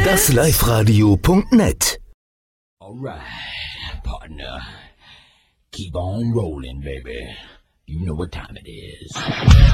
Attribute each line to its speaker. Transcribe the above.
Speaker 1: Das Liveradio.net.
Speaker 2: Alright, partner. Keep on rolling, baby. You know what time it is.